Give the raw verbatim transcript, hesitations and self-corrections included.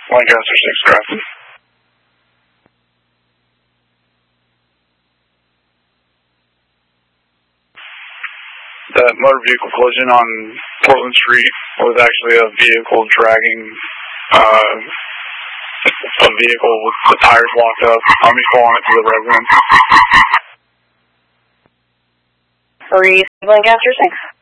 Lancaster six, Grafton. That motor vehicle collision on Portland Street was actually a vehicle dragging uh, a vehicle with the tires locked up. I'm just calling it to the residents. Receive Lancaster six.